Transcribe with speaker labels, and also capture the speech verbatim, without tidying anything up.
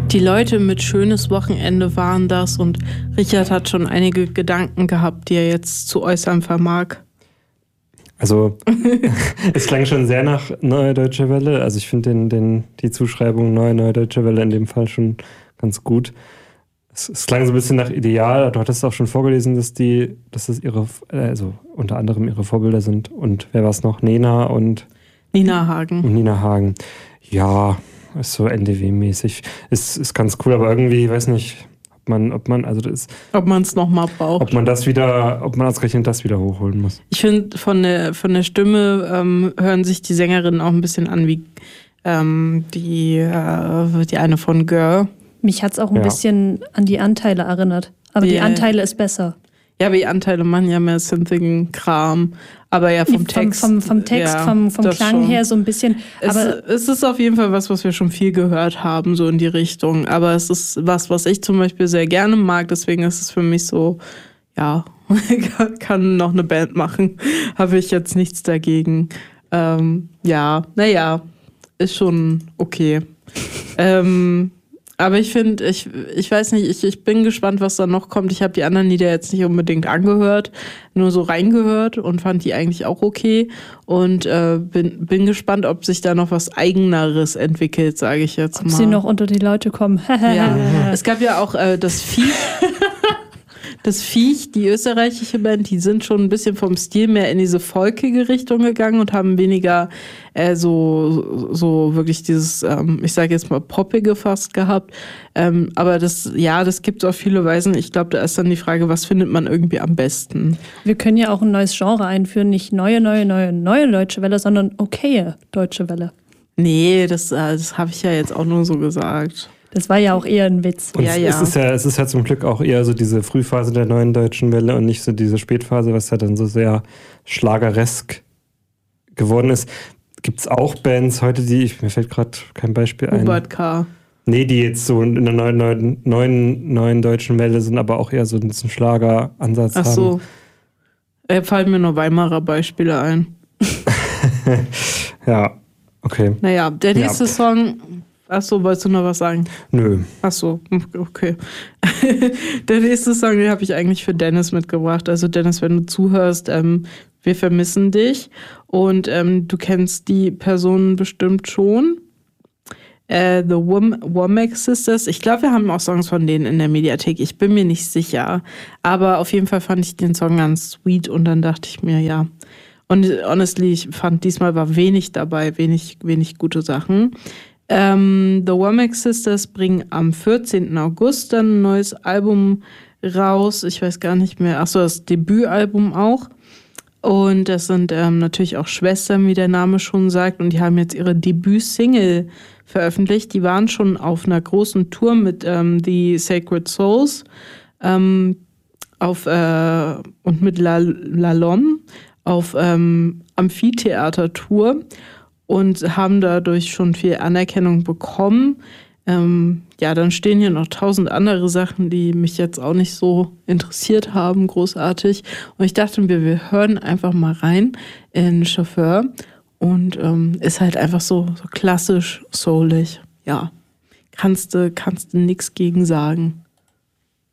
Speaker 1: Die Leute mit schönes Wochenende waren das und Richard hat schon einige Gedanken gehabt, die er jetzt zu äußern vermag.
Speaker 2: Also, es klang schon sehr nach Neue Deutsche Welle. Also ich finde den, den, die Zuschreibung Neue Neue Deutsche Welle in dem Fall schon ganz gut. Es, es klang so ein bisschen nach Ideal. Du hattest auch schon vorgelesen, dass die, dass das ihre, also unter anderem ihre Vorbilder sind. Und wer war es noch? Nena und
Speaker 1: Nina Hagen.
Speaker 2: Und Nina Hagen. Ja, ist so N D W-mäßig. Ist, ist ganz cool, aber irgendwie, ich weiß nicht, ob man, ob man, also das,
Speaker 1: ob man es nochmal braucht.
Speaker 2: Ob man das wieder, ob man ausgerechnet das wieder hochholen muss.
Speaker 1: Ich finde, von der, von der Stimme ähm, hören sich die Sängerinnen auch ein bisschen an wie ähm, die, äh, die eine von Girl.
Speaker 3: Mich hat es auch ein
Speaker 2: ja.
Speaker 3: bisschen an die Anteile erinnert. Aber yeah. die Anteile ist besser.
Speaker 1: Ja, aber die Anteile machen ja mehr synthigen Kram. Aber ja, vom, vom Text.
Speaker 3: Vom, vom Text, ja, vom, vom Klang schon. her so ein bisschen. Aber
Speaker 1: es, es ist auf jeden Fall was, was wir schon viel gehört haben, so in die Richtung. Aber es ist was, was ich zum Beispiel sehr gerne mag. Deswegen ist es für mich so, ja, kann noch eine Band machen. Habe ich jetzt nichts dagegen. Ähm, ja, naja, ist schon okay. ähm, Aber ich finde, ich, ich weiß nicht, ich, ich bin gespannt, was da noch kommt. Ich habe die anderen Lieder jetzt nicht unbedingt angehört, nur so reingehört und fand die eigentlich auch okay. Und äh, bin, bin gespannt, ob sich da noch was Eigeneres entwickelt, sage ich jetzt
Speaker 3: ob
Speaker 1: mal.
Speaker 3: Ob sie noch unter die Leute kommen.
Speaker 1: Ja. Es gab ja auch äh, das Viech. Das Viech, die österreichische Band, die sind schon ein bisschen vom Stil mehr in diese folkige Richtung gegangen und haben weniger äh, so, so wirklich dieses, ähm, ich sage jetzt mal poppige fast gehabt. Ähm, aber das, ja, das gibt es auf viele Weisen. Ich glaube, da ist dann die Frage, was findet man irgendwie am besten?
Speaker 3: Wir können ja auch ein neues Genre einführen, nicht neue, neue, neue, neue Deutsche Welle, sondern okaye Deutsche Welle.
Speaker 1: Nee, das, das habe ich ja jetzt auch nur so gesagt.
Speaker 3: Das war ja auch eher ein Witz.
Speaker 2: Und
Speaker 1: ja,
Speaker 2: es,
Speaker 1: ja.
Speaker 2: Es, ist ja, es ist ja zum Glück auch eher so diese Frühphase der Neuen Deutschen Welle und nicht so diese Spätphase, was ja dann so sehr schlageresk geworden ist. Gibt es auch Bands heute, die, ich, mir fällt gerade kein Beispiel ein.
Speaker 1: Hubert K.
Speaker 2: Nee, die jetzt so in der neuen, neuen, neuen, neuen Deutschen Welle sind, aber auch eher so einen Schlageransatz haben.
Speaker 1: Ach so. Äh, fallen mir nur Weimarer Beispiele ein.
Speaker 2: Ja, okay.
Speaker 1: Naja, der nächste
Speaker 2: ja.
Speaker 1: Song... Ach so, wolltest du noch was sagen?
Speaker 2: Nö.
Speaker 1: Ach so, okay. Der nächste Song, den habe ich eigentlich für Dennis mitgebracht. Also Dennis, wenn du zuhörst, ähm, wir vermissen dich. Und ähm, du kennst die Personen bestimmt schon. Äh, The Womack Sisters. Ich glaube, wir haben auch Songs von denen in der Mediathek. Ich bin mir nicht sicher. Aber auf jeden Fall fand ich den Song ganz sweet. Und dann dachte ich mir, ja. Und honestly, ich fand, diesmal war wenig dabei. Wenig, wenig gute Sachen. Ähm, The Womack Sisters bringen am vierzehnten August dann ein neues Album raus. Ich weiß gar nicht mehr. Achso, das Debütalbum auch. Und das sind ähm, natürlich auch Schwestern, wie der Name schon sagt. Und die haben jetzt ihre Debütsingle veröffentlicht. Die waren schon auf einer großen Tour mit ähm, The Sacred Souls ähm, auf, äh, und mit La, La Lom auf ähm, Amphitheater-Tour. Und haben dadurch schon viel Anerkennung bekommen. Ähm, ja, dann stehen hier noch tausend andere Sachen, die mich jetzt auch nicht so interessiert haben, großartig. Und ich dachte mir, wir hören einfach mal rein in Chauffeur. Und ähm, ist halt einfach so, so klassisch soulig. Ja, kannst du kannst du nichts gegen sagen.